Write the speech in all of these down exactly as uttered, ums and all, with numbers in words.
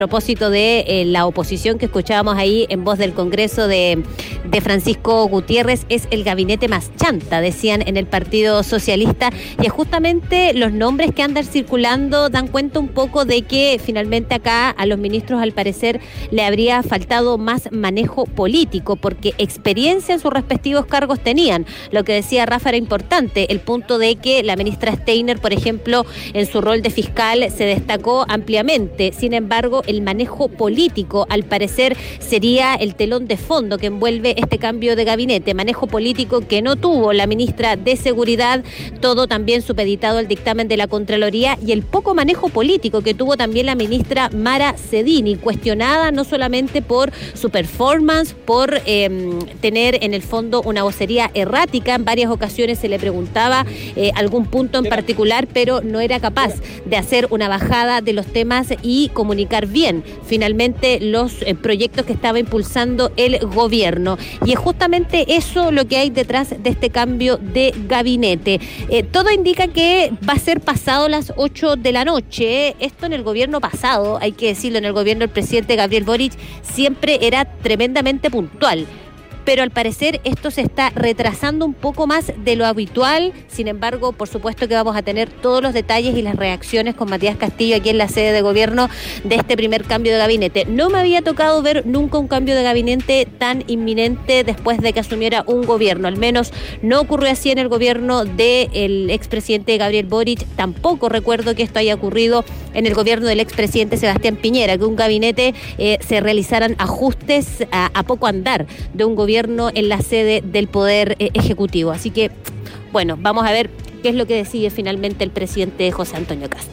A propósito de eh, la oposición que escuchábamos ahí en voz del Congreso de, de Francisco Gutiérrez, es el gabinete más chanta, decían en el Partido Socialista, y es justamente los nombres que andan circulando dan cuenta un poco de que finalmente acá a los ministros al parecer le habría faltado más manejo político, porque experiencia en sus respectivos cargos tenían. Lo que decía Rafa era importante, el punto de que la ministra Steiner, por ejemplo, en su rol de fiscal se destacó ampliamente. Sin embargo, el manejo político, al parecer, sería el telón de fondo que envuelve este cambio de gabinete. Manejo político que no tuvo la ministra de Seguridad, todo también supeditado al dictamen de la Contraloría, y el poco manejo político que tuvo también la ministra Mara Cedini, cuestionada no solamente por su performance, por eh, tener en el fondo una vocería errática. En varias ocasiones se le preguntaba eh, algún punto en particular, pero no era capaz de hacer una bajada de los temas y comunicar bien finalmente los eh, proyectos que estaba impulsando el gobierno. Y es justamente eso lo que hay detrás de este cambio de gabinete. Eh, todo indica que va a ser pasado las ocho de la noche. Esto en el gobierno pasado, hay que decirlo, en el gobierno del presidente Gabriel Boric siempre era tremendamente puntual. Pero al parecer esto se está retrasando un poco más de lo habitual. Sin embargo, por supuesto que vamos a tener todos los detalles y las reacciones con Matías Castillo aquí en la sede de gobierno de este primer cambio de gabinete. No me había tocado ver nunca un cambio de gabinete tan inminente después de que asumiera un gobierno. Al menos no ocurrió así en el gobierno del expresidente Gabriel Boric. Tampoco recuerdo que esto haya ocurrido en el gobierno del expresidente Sebastián Piñera, que un gabinete eh, se realizaran ajustes a, a poco andar de un gobierno en la sede del Poder eh, Ejecutivo. Así que, bueno, vamos a ver qué es lo que decide finalmente el presidente José Antonio Kast.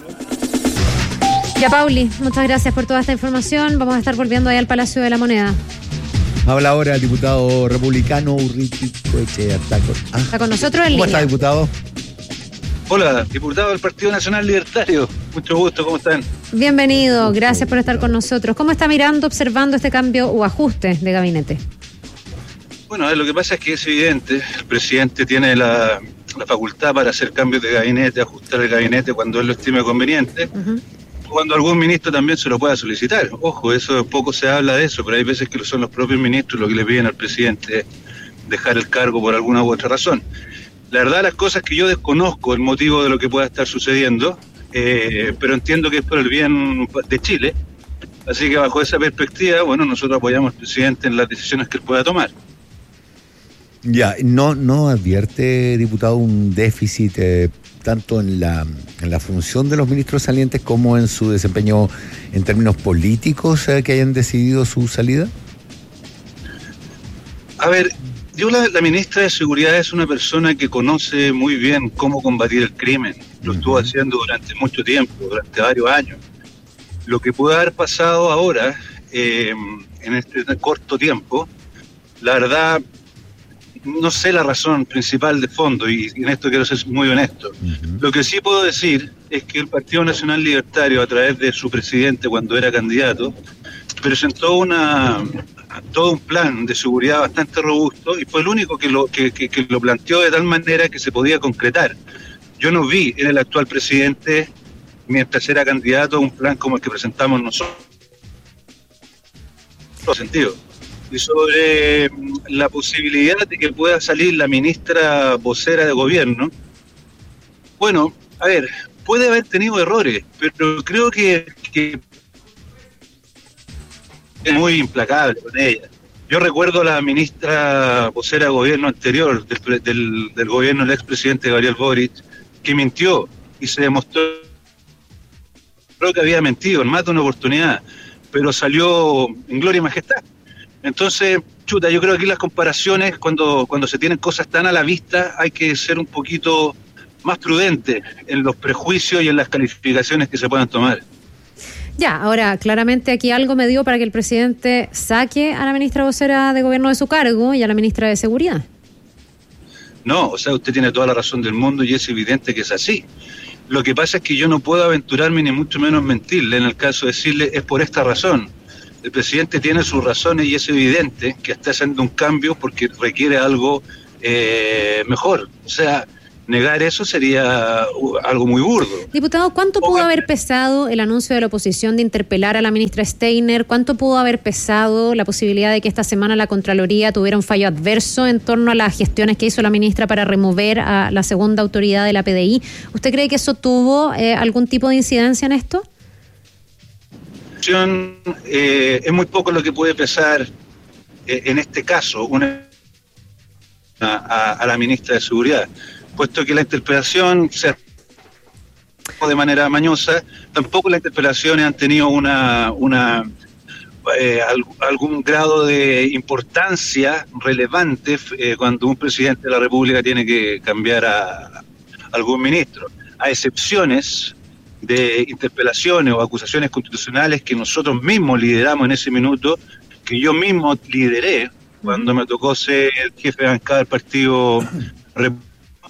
Ya, Pauli, muchas gracias por toda esta información. Vamos a estar volviendo ahí al Palacio de la Moneda. Habla ahora el diputado republicano Urriti Coechea. Está con, ah. Está con nosotros en ¿Cómo línea. está, diputado? Hola, diputado del Partido Nacional Libertario. Mucho gusto, ¿cómo están? Bienvenido, gracias por estar con nosotros. ¿Cómo está mirando, observando este cambio o ajuste de gabinete? Bueno, a ver, lo que pasa es que es evidente, el presidente tiene la, la facultad para hacer cambios de gabinete, ajustar el gabinete cuando él lo estime conveniente, uh-huh. Cuando algún ministro también se lo pueda solicitar. Ojo, eso poco se habla de eso, pero hay veces que son los propios ministros los que le piden al presidente dejar el cargo por alguna u otra razón. La verdad, las cosas que yo desconozco el motivo de lo que pueda estar sucediendo, eh, pero entiendo que es por el bien de Chile. Así que bajo esa perspectiva, bueno, nosotros apoyamos al presidente en las decisiones que él pueda tomar. Ya, ¿no, no advierte, diputado, un déficit eh, tanto en la, en la función de los ministros salientes como en su desempeño en términos políticos eh, que hayan decidido su salida? A ver, yo la, la ministra de Seguridad es una persona que conoce muy bien cómo combatir el crimen. Lo uh-huh. estuvo haciendo durante mucho tiempo, durante varios años. Lo que puede haber pasado ahora, eh, en este corto tiempo, la verdad, no sé la razón principal de fondo, y en esto quiero ser muy honesto. Uh-huh. Lo que sí puedo decir es que el Partido Nacional Libertario, a través de su presidente cuando era candidato, presentó una todo un plan de seguridad bastante robusto y fue el único que lo, que, que, que lo planteó de tal manera que se podía concretar. Yo no vi en el actual presidente, mientras era candidato, un plan como el que presentamos nosotros. En todo sentido. Y sobre la posibilidad de que pueda salir la ministra vocera de gobierno, bueno, a ver, puede haber tenido errores, pero creo que, que es muy implacable con ella. Yo recuerdo a la ministra vocera de gobierno anterior, del, del, del gobierno del expresidente Gabriel Boric, que mintió y se demostró que había mentido en más de una oportunidad, pero salió en gloria y majestad. Entonces, chuta, yo creo que aquí las comparaciones, cuando, cuando se tienen cosas tan a la vista, hay que ser un poquito más prudente en los prejuicios y en las calificaciones que se puedan tomar. Ya, ahora, claramente aquí algo me dio para que el presidente saque a la ministra vocera de gobierno de su cargo y a la ministra de Seguridad. No, o sea, usted tiene toda la razón del mundo y es evidente que es así. Lo que pasa es que yo no puedo aventurarme ni mucho menos mentirle en el caso de decirle es por esta razón. El presidente tiene sus razones y es evidente que está haciendo un cambio porque requiere algo eh, mejor. O sea, negar eso sería algo muy burdo. Diputado, ¿cuánto pudo haber pesado el anuncio de la oposición de interpelar a la ministra Steiner? ¿Cuánto pudo haber pesado la posibilidad de que esta semana la Contraloría tuviera un fallo adverso en torno a las gestiones que hizo la ministra para remover a la segunda autoridad de la P D I? ¿Usted cree que eso tuvo eh, algún tipo de incidencia en esto? Eh, es muy poco lo que puede pesar eh, en este caso una, a, a la ministra de Seguridad, puesto que la interpelación se de manera mañosa, tampoco las interpelaciones han tenido una, una eh, algún grado de importancia relevante eh, cuando un presidente de la República tiene que cambiar a, a algún ministro, a excepciones de interpelaciones o acusaciones constitucionales que nosotros mismos lideramos en ese minuto, que yo mismo lideré cuando me tocó ser el jefe de bancada del Partido República.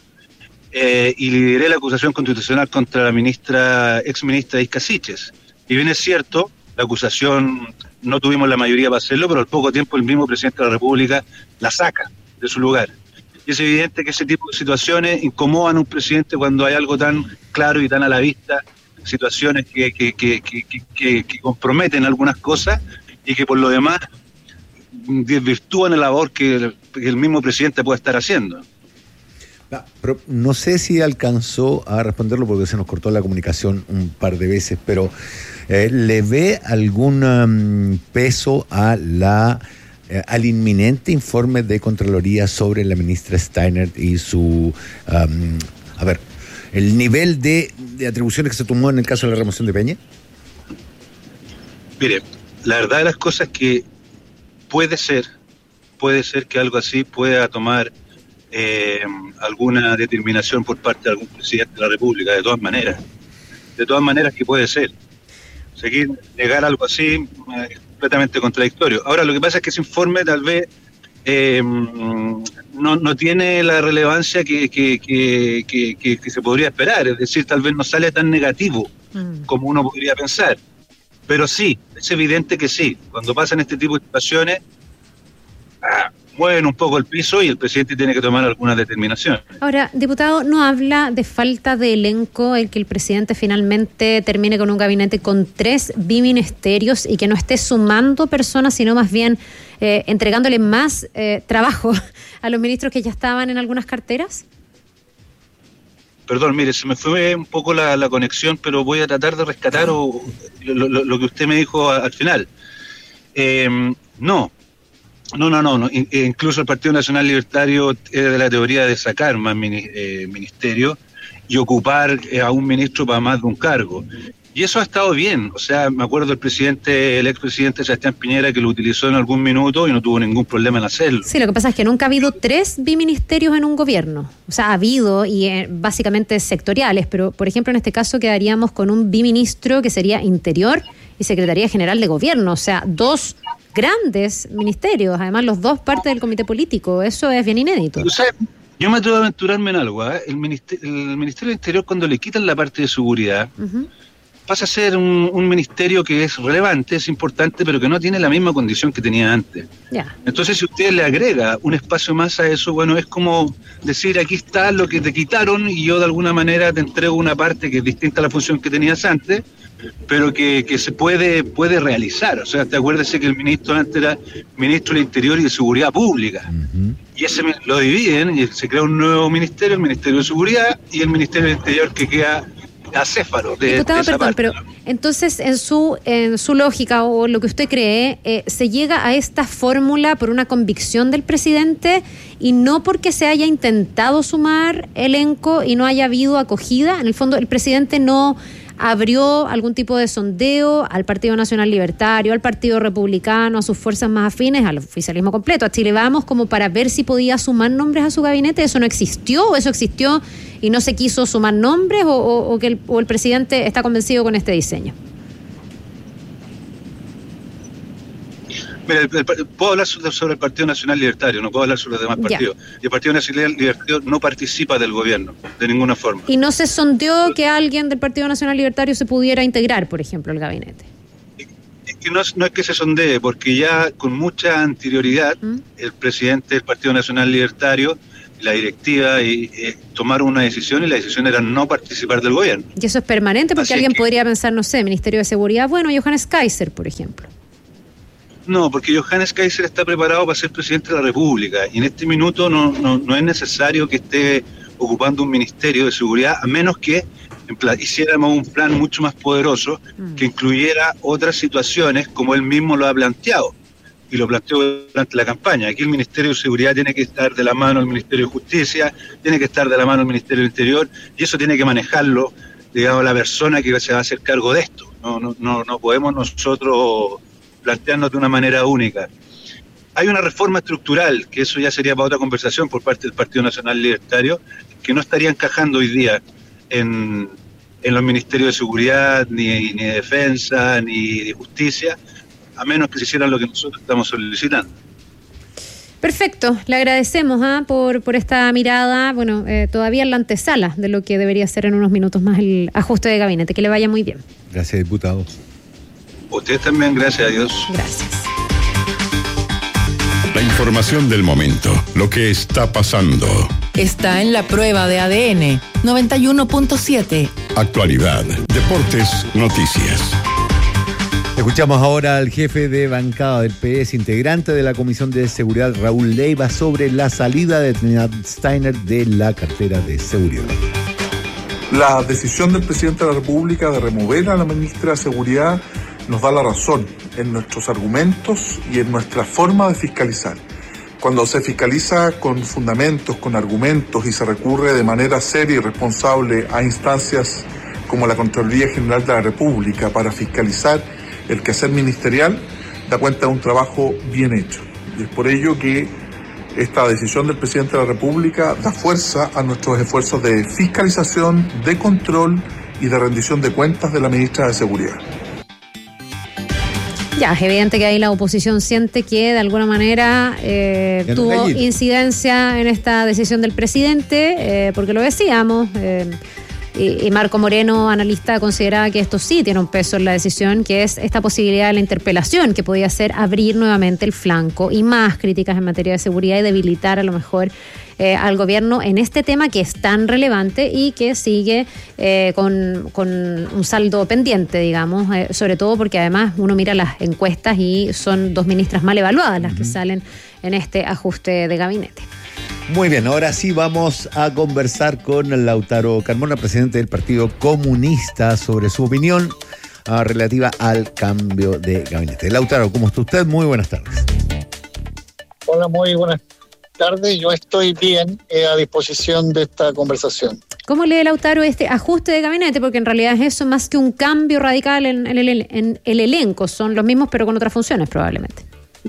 Eh, y lideré la acusación constitucional contra la ministra, ex ministra Isca Siches. Y bien es cierto, la acusación no tuvimos la mayoría para hacerlo, pero al poco tiempo el mismo presidente de la República la saca de su lugar. Y es evidente que ese tipo de situaciones incomodan a un presidente cuando hay algo tan claro y tan a la vista, situaciones que, que, que, que, que, que comprometen algunas cosas y que por lo demás desvirtúan la labor que el, que el mismo presidente puede estar haciendo. No, pero no sé si alcanzó a responderlo porque se nos cortó la comunicación un par de veces, pero eh, ¿le ve algún um, peso a la eh, al inminente informe de Contraloría sobre la ministra Steiner y su, um, a ver, el nivel de, de atribuciones que se tomó en el caso de la remoción de Peña? Mire, la verdad de las cosas es que puede ser, puede ser que algo así pueda tomar Eh, alguna determinación por parte de algún presidente de la República, de todas maneras, de todas maneras que puede ser. Seguir, negar algo así eh, es completamente contradictorio. Ahora, lo que pasa es que ese informe tal vez eh, no, no tiene la relevancia que, que, que, que, que, que se podría esperar, es decir, tal vez no sale tan negativo mm. como uno podría pensar, pero sí, es evidente que sí, cuando pasan este tipo de situaciones, ah, mueven un poco el piso y el presidente tiene que tomar alguna determinación. Ahora, diputado, ¿no habla de falta de elenco el que el presidente finalmente termine con un gabinete con tres biministerios y que no esté sumando personas, sino más bien eh, entregándole más eh, trabajo a los ministros que ya estaban en algunas carteras? Perdón, mire, se me fue un poco la, la conexión, pero voy a tratar de rescatar o, lo, lo, lo que usted me dijo a, al final. Eh, no. No, no, no, no. Incluso el Partido Nacional Libertario es de la teoría de sacar más ministerios y ocupar a un ministro para más de un cargo. Y eso ha estado bien. O sea, me acuerdo del presidente, el expresidente Sebastián Piñera, que lo utilizó en algún minuto y no tuvo ningún problema en hacerlo. Sí, lo que pasa es que nunca ha habido tres biministerios en un gobierno. O sea, ha habido, y eh, básicamente sectoriales, pero por ejemplo en este caso quedaríamos con un biministro que sería Interior y Secretaría General de Gobierno. O sea, dos grandes ministerios, además los dos partes del comité político. Eso es bien inédito. O sea, yo me atrevo a aventurarme en algo. ¿eh? El, ministerio, el Ministerio del Interior, cuando le quitan la parte de seguridad, uh-huh. pasa a ser un, un ministerio que es relevante, es importante, pero que no tiene la misma condición que tenía antes. Yeah. Entonces, si usted le agrega un espacio más a eso, bueno, es como decir, aquí está lo que te quitaron y yo de alguna manera te entrego una parte que es distinta a la función que tenías antes, pero que, que se puede puede realizar. O sea, te acuérdese que el ministro antes era ministro del Interior y de Seguridad Pública. Uh-huh. Y ese lo dividen y se crea un nuevo ministerio, el Ministerio de Seguridad y el Ministerio del Interior que queda acéfalo de, Diputado, de esa perdón, parte, pero ¿no? Entonces en su en su lógica o lo que usted cree, eh, se llega a esta fórmula por una convicción del presidente y no porque se haya intentado sumar elenco y no haya habido acogida. En el fondo, el presidente no abrió algún tipo de sondeo al Partido Nacional Libertario, al Partido Republicano, a sus fuerzas más afines, al oficialismo completo, a Chile Vamos, como para ver si podía sumar nombres a su gabinete. ¿Eso no existió o eso existió y no se quiso sumar nombres o, o, o que el, o el presidente está convencido con este diseño? Mira, el, el, puedo hablar sobre el Partido Nacional Libertario, no puedo hablar sobre los demás partidos. Yeah. Y el Partido Nacional Libertario no participa del gobierno, de ninguna forma. ¿Y no se sondeó que alguien del Partido Nacional Libertario se pudiera integrar, por ejemplo, al gabinete? Es que no, no es que se sondee, porque ya con mucha anterioridad, ¿Mm? el presidente del Partido Nacional Libertario la directiva y eh, tomaron una decisión y la decisión era no participar del gobierno. Y eso es permanente porque Así alguien que, podría pensar, no sé, Ministerio de Seguridad, bueno, Johannes Kaiser, por ejemplo. No, porque Johannes Kaiser está preparado para ser presidente de la República y en este minuto no, no, no es necesario que esté ocupando un Ministerio de Seguridad, a menos que hiciéramos un plan mucho más poderoso mm. que incluyera otras situaciones como él mismo lo ha planteado. Y lo planteó durante la campaña. Aquí el Ministerio de Seguridad tiene que estar de la mano del Ministerio de Justicia, tiene que estar de la mano del Ministerio del Interior, y eso tiene que manejarlo, digamos, la persona que se va a hacer cargo de esto. No, no, no, no podemos nosotros plantearnos de una manera única. Hay una reforma estructural, que eso ya sería para otra conversación por parte del Partido Nacional Libertario, que no estaría encajando hoy día en, en los Ministerios de Seguridad, ni, ni de Defensa, ni de Justicia, a menos que se hicieran lo que nosotros estamos solicitando. Perfecto, le agradecemos ¿eh? por, por esta mirada, bueno, eh, todavía en la antesala de lo que debería ser en unos minutos más el ajuste de gabinete. Que le vaya muy bien. Gracias, diputado. Ustedes también, gracias a Dios. Gracias. La información del momento, lo que está pasando. Está en la prueba de A D N noventa y uno punto siete. Actualidad, deportes, noticias. Escuchamos ahora al jefe de bancada del P S, integrante de la Comisión de Seguridad, Raúl Leiva, sobre la salida de Trinidad Steiner de la cartera de seguridad. La decisión del presidente de la República de remover a la ministra de Seguridad nos da la razón en nuestros argumentos y en nuestra forma de fiscalizar. Cuando se fiscaliza con fundamentos, con argumentos y se recurre de manera seria y responsable a instancias como la Contraloría General de la República para fiscalizar el quehacer ministerial, da cuenta de un trabajo bien hecho. Y es por ello que esta decisión del presidente de la República da fuerza a nuestros esfuerzos de fiscalización, de control y de rendición de cuentas de la ministra de Seguridad. Ya, es evidente que ahí la oposición siente que de alguna manera eh, tuvo incidencia en esta decisión del presidente, eh, porque lo decíamos, eh, y, y Marco Moreno, analista, consideraba que esto sí tiene un peso en la decisión, que es esta posibilidad de la interpelación, que podía ser abrir nuevamente el flanco y más críticas en materia de seguridad y debilitar a lo mejor Eh, al gobierno en este tema que es tan relevante y que sigue eh, con, con un saldo pendiente, digamos, eh, sobre todo porque además uno mira las encuestas y son dos ministras mal evaluadas las uh-huh. que salen en este ajuste de gabinete. Muy bien, ahora sí vamos a conversar con Lautaro Carmona, presidente del Partido Comunista, sobre su opinión uh, relativa al cambio de gabinete. Lautaro, ¿cómo está usted? Muy buenas tardes. Hola, muy buenas tardes. Yo estoy bien eh, a disposición de esta conversación. ¿Cómo lee Lautaro este ajuste de gabinete? Porque en realidad es eso más que un cambio radical en, en, el, en el elenco. Son los mismos pero con otras funciones probablemente.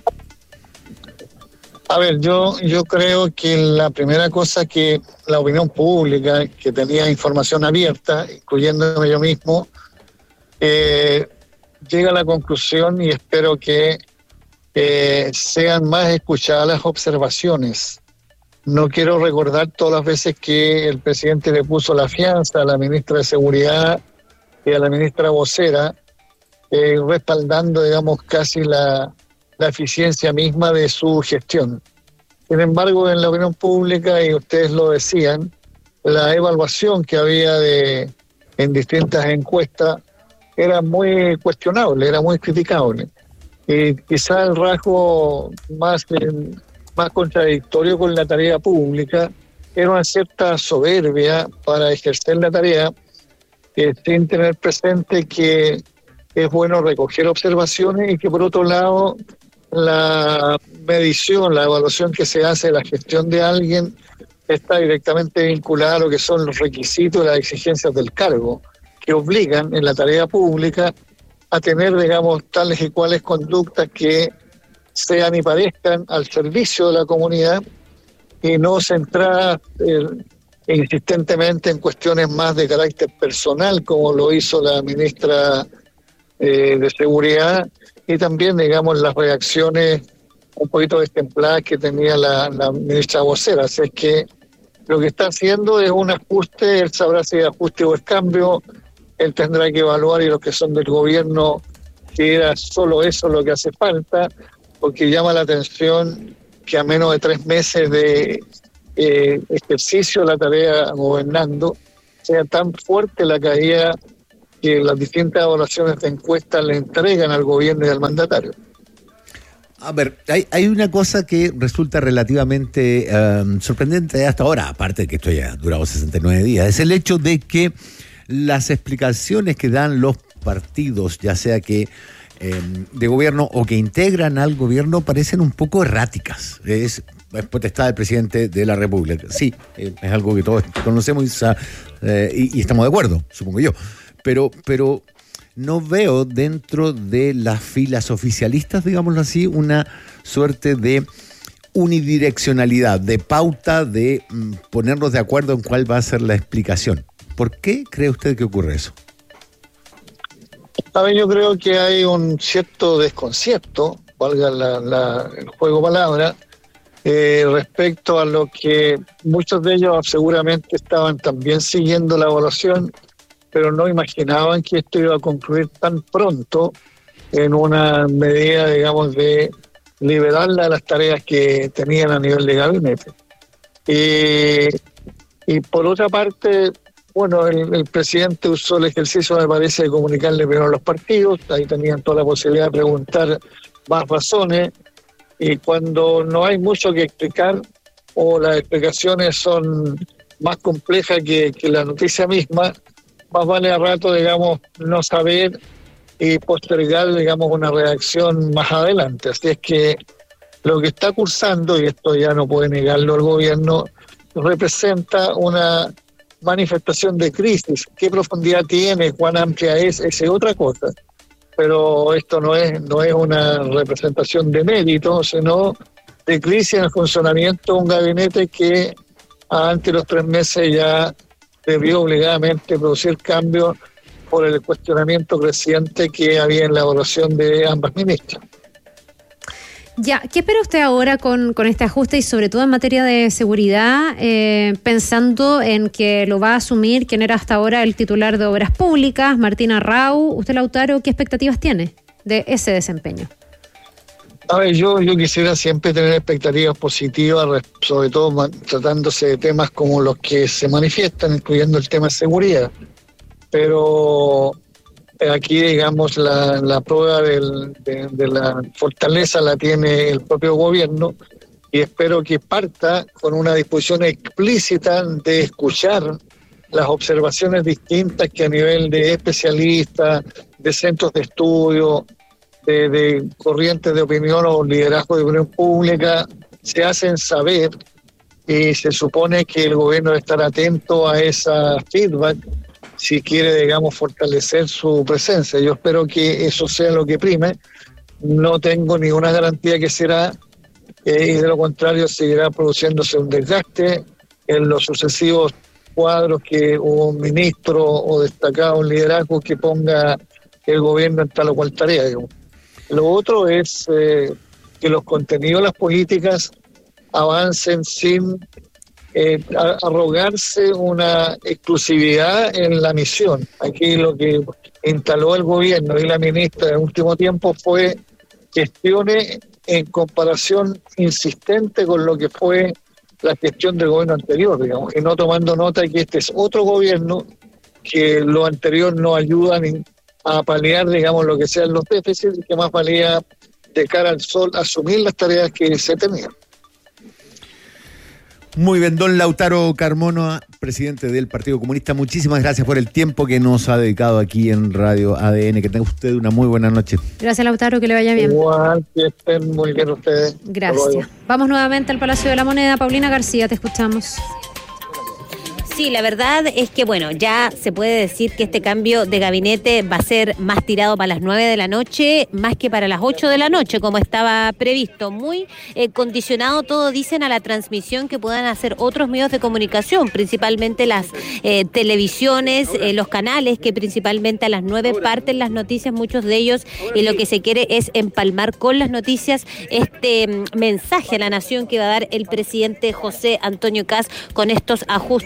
A ver, yo, yo creo que la primera cosa que la opinión pública, que tenía información abierta, incluyéndome yo mismo, eh, llega a la conclusión y espero que Eh, sean más escuchadas las observaciones. No quiero recordar todas las veces que el presidente le puso la fianza a la ministra de Seguridad y a la ministra vocera, eh, respaldando, digamos, casi la, la eficiencia misma de su gestión. Sin embargo, en la opinión pública, y ustedes lo decían, la evaluación que había de en distintas encuestas era muy cuestionable, era muy criticable. Y quizá el rasgo más, eh, más contradictorio con la tarea pública era una cierta soberbia para ejercer la tarea, eh, sin tener presente que es bueno recoger observaciones y que por otro lado la medición, la evaluación que se hace de la gestión de alguien está directamente vinculada a lo que son los requisitos y las exigencias del cargo, que obligan en la tarea pública a tener, digamos, tales y cuales conductas que sean y parezcan al servicio de la comunidad y no centradas eh, insistentemente en cuestiones más de carácter personal, como lo hizo la ministra eh, de Seguridad, y también, digamos, las reacciones un poquito destempladas que tenía la, la ministra vocera. Así es que lo que está haciendo es un ajuste, él sabrá si es ajuste o es cambio. Él tendrá que evaluar, y los que son del gobierno, si era solo eso lo que hace falta, porque llama la atención que a menos de tres meses de eh, ejercicio de la tarea gobernando, sea tan fuerte la caída que las distintas evaluaciones de encuestas le entregan al gobierno y al mandatario. A ver, hay, hay una cosa que resulta relativamente um, sorprendente hasta ahora, aparte de que esto ya ha durado sesenta y nueve días, es el hecho de que las explicaciones que dan los partidos, ya sea que eh, de gobierno o que integran al gobierno, parecen un poco erráticas. Es, es potestad del presidente de la República. Sí, eh, es algo que todos conocemos y, eh, y, y estamos de acuerdo, supongo yo. Pero, pero no veo dentro de las filas oficialistas, digámoslo así, una suerte de unidireccionalidad, de pauta, de mm, ponernos de acuerdo en cuál va a ser la explicación. ¿Por qué cree usted que ocurre eso? A ver, yo creo que hay un cierto desconcierto, valga la, la, el juego de palabras, eh, respecto a lo que muchos de ellos seguramente estaban también siguiendo la evaluación, pero no imaginaban que esto iba a concluir tan pronto en una medida, digamos, de liberarla de las tareas que tenían a nivel de gabinete. Y, y por otra parte, bueno, el, el presidente usó el ejercicio, me parece, de comunicarle primero a los partidos, ahí tenían toda la posibilidad de preguntar más razones, y cuando no hay mucho que explicar o las explicaciones son más complejas que, que la noticia misma, más vale a rato, digamos, no saber y postergar, digamos, una reacción más adelante. Así es que lo que está cursando, y esto ya no puede negarlo el gobierno, representa una manifestación de crisis. ¿Qué profundidad tiene? ¿Cuán amplia es? Esa es otra cosa. Pero esto no es, no es una representación de mérito, sino de crisis en el funcionamiento de un gabinete que antes de los tres meses ya debió obligadamente producir cambios por el cuestionamiento creciente que había en la evaluación de ambas ministras. Ya, ¿qué espera usted ahora con, con este ajuste y sobre todo en materia de seguridad, eh, pensando en que lo va a asumir quien era hasta ahora el titular de Obras Públicas, Martín Arrau? Usted, Lautaro, ¿qué expectativas tiene de ese desempeño? A ver, yo, yo quisiera siempre tener expectativas positivas, sobre todo tratándose de temas como los que se manifiestan, incluyendo el tema de seguridad. Pero aquí, digamos, la, la prueba del, de, de la fortaleza la tiene el propio gobierno, y espero que parta con una disposición explícita de escuchar las observaciones distintas que a nivel de especialistas, de centros de estudio, de, de corrientes de opinión o liderazgo de opinión pública se hacen saber, y se supone que el gobierno debe estar atento a esa feedback si quiere, digamos, fortalecer su presencia. Yo espero que eso sea lo que prime. No tengo ninguna garantía que será, eh, y de lo contrario seguirá produciéndose un desgaste en los sucesivos cuadros que hubo un ministro o destacado un liderazgo que ponga el gobierno en tal o cual tarea, digamos. Lo otro es eh, que los contenidos de las políticas avancen sin eh, arrogarse una exclusividad en la misión. Aquí lo que instaló el gobierno y la ministra en el último tiempo fue gestiones en comparación insistente con lo que fue la gestión del gobierno anterior, digamos, y no tomando nota de que este es otro gobierno, que lo anterior no ayuda ni a paliar, digamos, lo que sean los déficits, y que más valía de cara al sol asumir las tareas que se tenían. Muy bien, don Lautaro Carmona, presidente del Partido Comunista, muchísimas gracias por el tiempo que nos ha dedicado aquí en Radio A D N. Que tenga usted una muy buena noche. Gracias, Lautaro, que le vaya bien. Igual, que estén muy bien ustedes. Gracias. Vamos nuevamente al Palacio de la Moneda. Paulina García, te escuchamos. Sí, la verdad es que, bueno, ya se puede decir que este cambio de gabinete va a ser más tirado para las nueve de la noche, más que para las ocho de la noche, como estaba previsto. Muy eh, condicionado, todo dicen, a la transmisión que puedan hacer otros medios de comunicación, principalmente las eh, televisiones, eh, los canales, que principalmente a las nueve parten las noticias, muchos de ellos, y lo que se quiere es empalmar con las noticias este mm, mensaje a la nación que va a dar el presidente José Antonio Kast con estos ajustes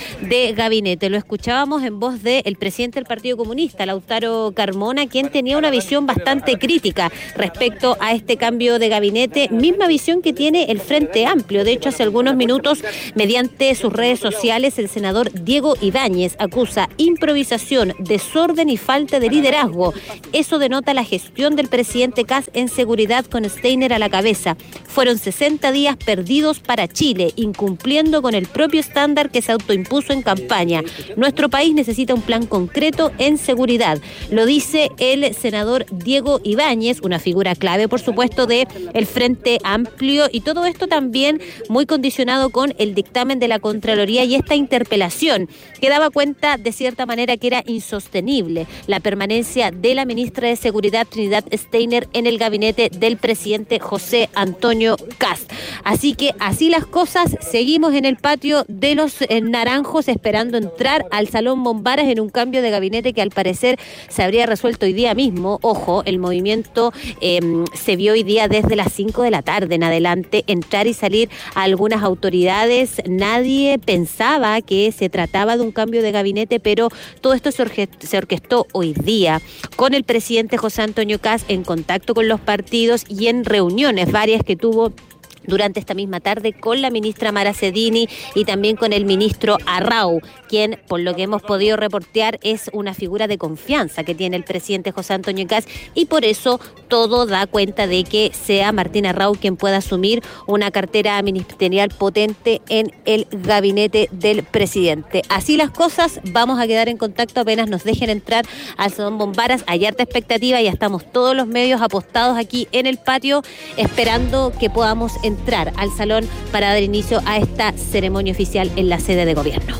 de gabinete. Lo escuchábamos en voz del presidente del Partido Comunista, Lautaro Carmona, quien tenía una visión bastante crítica respecto a este cambio de gabinete, misma visión que tiene el Frente Amplio. De hecho, hace algunos minutos, mediante sus redes sociales, el senador Diego Ibáñez acusa improvisación, desorden y falta de liderazgo. Eso denota la gestión del presidente Kast en seguridad con Steiner a la cabeza. Fueron sesenta días perdidos para Chile, incumpliendo con el propio estándar que se autoimpuso en campaña. Nuestro país necesita un plan concreto en seguridad. Lo dice el senador Diego Ibáñez, una figura clave, por supuesto, de el Frente Amplio, y todo esto también muy condicionado con el dictamen de la Contraloría y esta interpelación que daba cuenta de cierta manera que era insostenible la permanencia de la ministra de Seguridad Trinidad Steiner en el gabinete del presidente José Antonio Kast. Así que así las cosas, seguimos en el patio de los eh, naranjos esperando entrar al Salón Bombaras en un cambio de gabinete que al parecer se habría resuelto hoy día mismo. Ojo, el movimiento eh, se vio hoy día desde las cinco de la tarde en adelante, entrar y salir a algunas autoridades. Nadie pensaba que se trataba de un cambio de gabinete, pero todo esto se, orque- se orquestó hoy día con el presidente José Antonio Kast en contacto con los partidos y en reuniones varias que tuvo durante esta misma tarde con la ministra Mara Cedini y también con el ministro Arrau, quien, por lo que hemos podido reportear, es una figura de confianza que tiene el presidente José Antonio Kast, y por eso todo da cuenta de que sea Martín Arrau quien pueda asumir una cartera ministerial potente en el gabinete del presidente. Así las cosas, vamos a quedar en contacto apenas nos dejen entrar al Salón Bombaras. Hay harta expectativa, ya estamos todos los medios apostados aquí en el patio esperando que podamos entrar entrar al salón para dar inicio a esta ceremonia oficial en la sede de gobierno.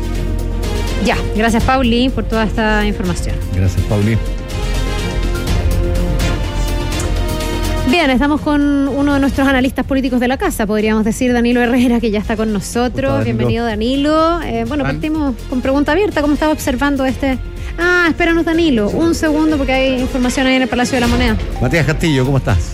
Ya, gracias Pauli por toda esta información. Gracias, Pauli. Bien, estamos con uno de nuestros analistas políticos de la casa, podríamos decir, Danilo Herrera, que ya está con nosotros. Danilo. Bienvenido, Danilo. Eh, bueno, Juan. Partimos con pregunta abierta. ¿Cómo estás observando este...? Ah, espéranos, Danilo, un segundo porque hay información ahí en el Palacio de la Moneda. Matías Castillo, ¿cómo estás?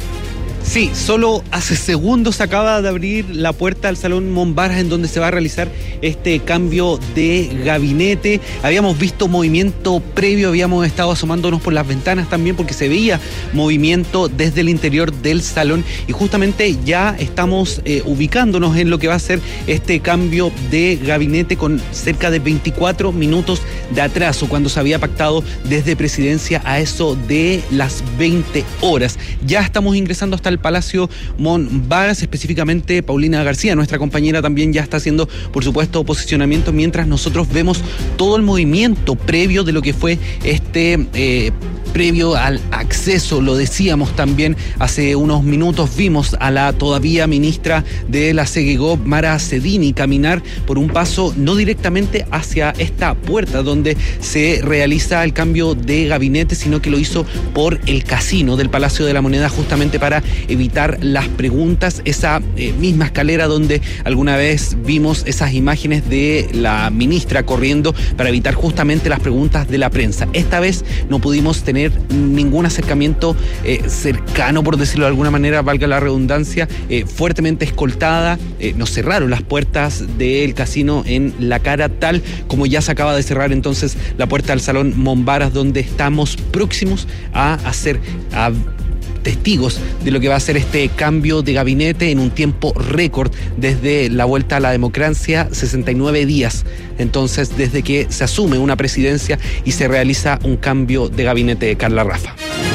Sí, solo hace segundos acaba de abrir la puerta al Salón Bombaras en donde se va a realizar este cambio de gabinete. Habíamos visto movimiento previo, habíamos estado asomándonos por las ventanas también porque se veía movimiento desde el interior del salón y justamente ya estamos eh, ubicándonos en lo que va a ser este cambio de gabinete con cerca de veinticuatro minutos de atraso cuando se había pactado desde presidencia a eso de las veinte horas. Ya estamos ingresando hasta el Palacio Bombaras, específicamente Paulina García, nuestra compañera, también ya está haciendo, por supuesto, posicionamiento, mientras nosotros vemos todo el movimiento previo de lo que fue este eh, previo al acceso. Lo decíamos también hace unos minutos, vimos a la todavía ministra de la SEGEGOV, Mara Cedini, caminar por un paso no directamente hacia esta puerta donde se realiza el cambio de gabinete, sino que lo hizo por el casino del Palacio de la Moneda, justamente para evitar las preguntas. Esa eh, misma escalera donde alguna vez vimos esas imágenes de la ministra corriendo para evitar justamente las preguntas de la prensa. Esta vez no pudimos tener ningún acercamiento eh, cercano, por decirlo de alguna manera, valga la redundancia, eh, fuertemente escoltada. Eh, nos cerraron las puertas del casino en la cara, tal como ya se acaba de cerrar entonces la puerta al Salón Bombaras, donde estamos próximos a hacer a testigos de lo que va a ser este cambio de gabinete en un tiempo récord desde la vuelta a la democracia, sesenta y nueve días. Entonces, desde que se asume una presidencia y se realiza un cambio de gabinete, Carla Rafa.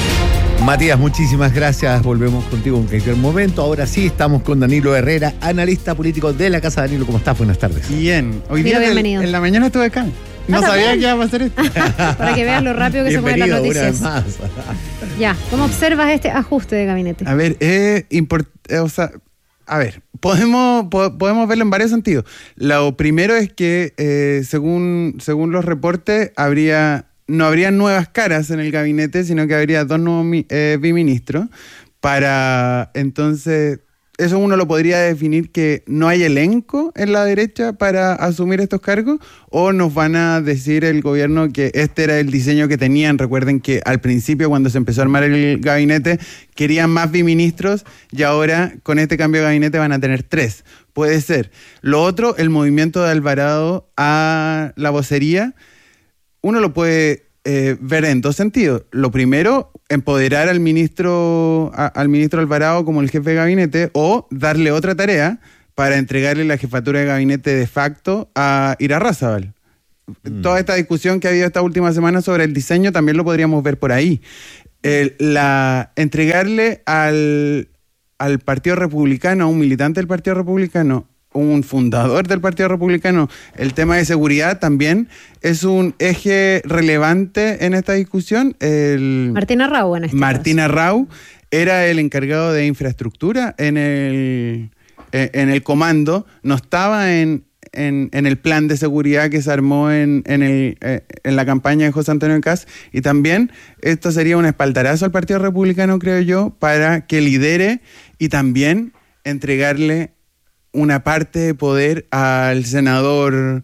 Matías, muchísimas gracias. Volvemos contigo en cualquier momento. Ahora sí, estamos con Danilo Herrera, analista político de la Casa. Danilo, ¿cómo estás? Buenas tardes. Bien. Hoy Mira, día bienvenido. En la mañana estuve acá. No ¿Ah, sabía también? que iba a pasar esto. Para que veas lo rápido que se mueven las Bienvenido, noticias. una vez más. Ya, ¿cómo observas este ajuste de gabinete? A ver, es import- eh, o sea, a ver, podemos, po- podemos verlo en varios sentidos. Lo primero es que, eh, según, según los reportes, habría no habría nuevas caras en el gabinete, sino que habría dos nuevos mi- eh, biministros para entonces eso uno lo podría definir que no hay elenco en la derecha para asumir estos cargos, o nos van a decir el gobierno que este era el diseño que tenían. Recuerden que al principio, cuando se empezó a armar el gabinete, querían más biministros y ahora con este cambio de gabinete van a tener tres. Puede ser. Lo otro, el movimiento de Alvarado a la vocería, uno lo puede eh, ver en dos sentidos. Lo primero, empoderar al ministro, a, al ministro Alvarado como el jefe de gabinete, o darle otra tarea para entregarle la jefatura de gabinete de facto a Irarrázaval. Mm. Toda esta discusión que ha habido esta última semana sobre el diseño también lo podríamos ver por ahí. El, la, entregarle al, al Partido Republicano, a un militante del Partido Republicano, un fundador del Partido Republicano, el tema de seguridad también es un eje relevante en esta discusión. El Martín Arrau, en este Martín caso. Arrau era el encargado de infraestructura en el, en el comando, no estaba en, en, en el plan de seguridad que se armó en, en, el, en la campaña de José Antonio Kast, y también esto sería un espaldarazo al Partido Republicano, creo yo, para que lidere y también entregarle una parte de poder al senador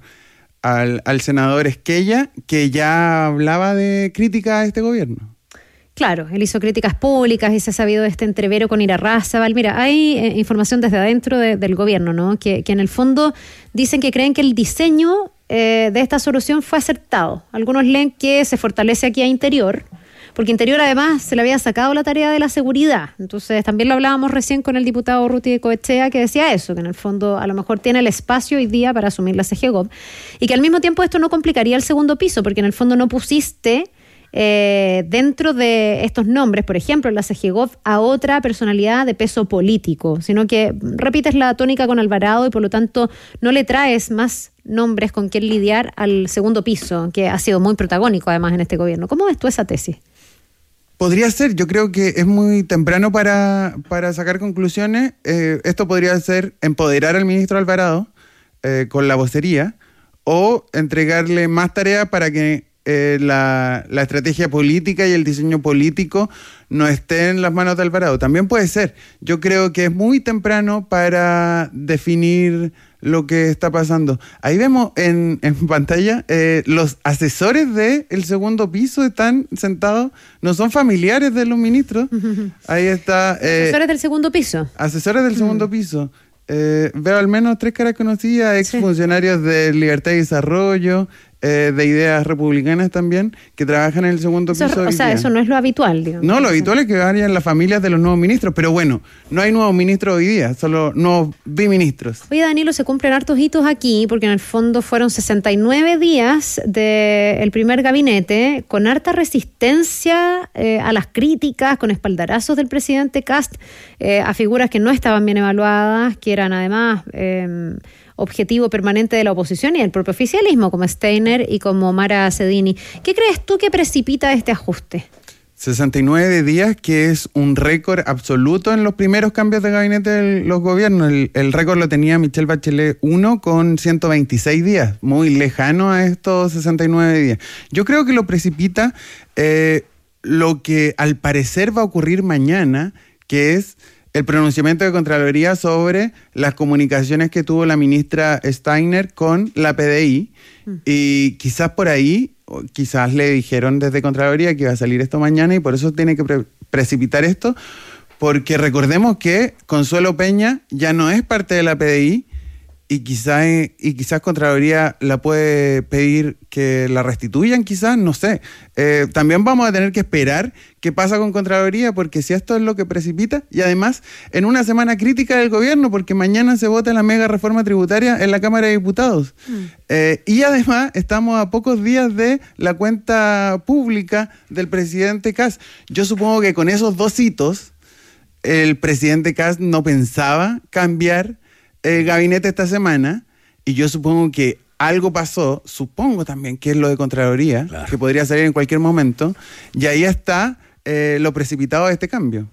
al, al senador Esquella, que ya hablaba de crítica a este gobierno. Claro, él hizo críticas públicas y se ha sabido de este entrevero con Irarrázaval. Mira, hay eh, información desde adentro de, del gobierno, ¿no? Que, que en el fondo dicen que creen que el diseño eh, de esta solución fue acertado. Algunos leen que se fortalece aquí a Interior, porque Interior además se le había sacado la tarea de la seguridad. Entonces también lo hablábamos recién con el diputado Ruti de Coechea, que decía eso, que en el fondo a lo mejor tiene el espacio hoy día para asumir la C G Gov, y que al mismo tiempo esto no complicaría el segundo piso, porque en el fondo no pusiste eh, dentro de estos nombres, por ejemplo, en la C G Gov, a otra personalidad de peso político, sino que repites la tónica con Alvarado y por lo tanto no le traes más nombres con quien lidiar al segundo piso, que ha sido muy protagónico además en este gobierno. ¿Cómo ves tú esa tesis? Podría ser, yo creo que es muy temprano para, para sacar conclusiones. Eh, esto podría ser empoderar al ministro Alvarado eh, con la vocería, o entregarle más tareas para que eh, la, la estrategia política y el diseño político no estén en las manos de Alvarado. También puede ser. Yo creo que es muy temprano para definir lo que está pasando. Ahí vemos en, en pantalla eh, los asesores del segundo piso están sentados, no son familiares de los ministros. Ahí está. Eh, asesores del segundo piso. Asesores del segundo mm. piso. Eh, veo al menos tres caras conocidas, exfuncionarios sí. de Libertad y Desarrollo, eh, de Ideas Republicanas también, que trabajan en el segundo eso, piso. O sea, día. Eso no es lo habitual, digamos. No, lo habitual es que vayan las familias de los nuevos ministros, pero bueno, no hay nuevos ministros hoy día, solo nuevos biministros. Oye, Danilo, se cumplen hartos hitos aquí, porque en el fondo fueron sesenta y nueve días del primer gabinete, con harta resistencia eh, a las críticas, con espaldarazos del presidente Kast, eh, a figuras que no estaban bien evaluadas, que eran además Eh, objetivo permanente de la oposición y del propio oficialismo, como Steiner y como Mara Cedini. ¿Qué crees tú que precipita este ajuste? sesenta y nueve días, que es un récord absoluto en los primeros cambios de gabinete de los gobiernos. El, el récord lo tenía Michelle Bachelet uno con ciento veintiséis días, muy lejano a estos sesenta y nueve días. Yo creo que lo precipita eh, lo que al parecer va a ocurrir mañana, que es el pronunciamiento de Contraloría sobre las comunicaciones que tuvo la ministra Steiner con la P D I. Mm. Y quizás por ahí, quizás le dijeron desde Contraloría que iba a salir esto mañana y por eso tiene que pre- precipitar esto, porque recordemos que Consuelo Peña ya no es parte de la P D I y quizás y quizás Contraloría la puede pedir que la restituyan, quizás, no sé. Eh, también vamos a tener que esperar qué pasa con Contraloría, porque si esto es lo que precipita, y además en una semana crítica del gobierno, porque mañana se vota la mega reforma tributaria en la Cámara de Diputados. Mm. Eh, y además estamos a pocos días de la cuenta pública del presidente Kast. Yo supongo que con esos dos hitos, el presidente Kast no pensaba cambiar el gabinete esta semana, y yo supongo que algo pasó, supongo también que es lo de Contraloría, claro, que podría salir en cualquier momento, y ahí está eh, lo precipitado de este cambio.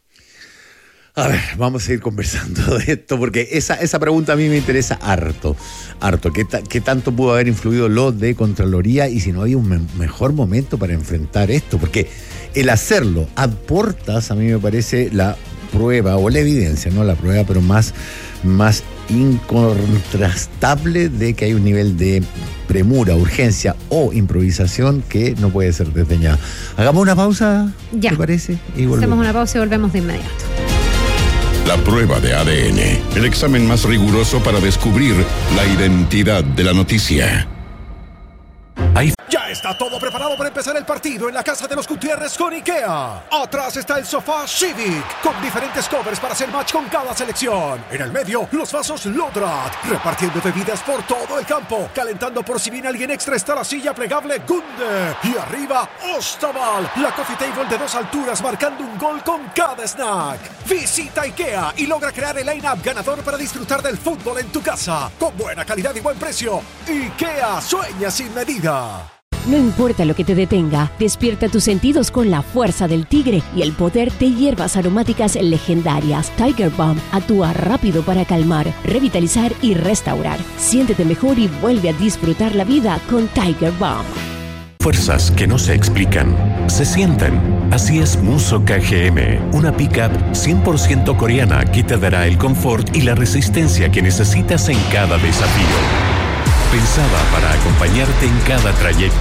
A ver, vamos a seguir conversando de esto, porque esa, esa pregunta a mí me interesa harto, harto. ¿Qué, ta, qué tanto pudo haber influido lo de Contraloría y si no había un me, mejor momento para enfrentar esto? Porque el hacerlo ad portas a mí me parece la prueba, o la evidencia, no la prueba, pero más, más incontrastable de que hay un nivel de premura, urgencia o improvisación que no puede ser desdeñado. Hagamos una pausa, ya. ¿te parece? Y volvemos. Hacemos una pausa y volvemos de inmediato. La prueba de A D N, el examen más riguroso para descubrir la identidad de la noticia. Hay... Ya está todo preparado para empezar el partido en la casa de los Gutiérrez con IKEA. Atrás está el sofá Civic, con diferentes covers para hacer match con cada selección. En el medio, los vasos Lodrat, repartiendo bebidas por todo el campo. Calentando por si viene alguien extra está la silla plegable Gunde. Y arriba, Ostaval, la coffee table de dos alturas marcando un gol con cada snack. Visita IKEA y logra crear el line-up ganador para disfrutar del fútbol en tu casa. Con buena calidad y buen precio. IKEA, sueña sin medida. No importa lo que te detenga, despierta tus sentidos con la fuerza del tigre y el poder de hierbas aromáticas legendarias. Tiger Balm actúa rápido para calmar, revitalizar y restaurar. Siéntete mejor y vuelve a disfrutar la vida con Tiger Balm. Fuerzas que no se explican, se sienten. Así es Musso K G M, una pickup cien por ciento coreana que te dará el confort y la resistencia que necesitas en cada desafío. Pensada para acompañarte en cada trayecto.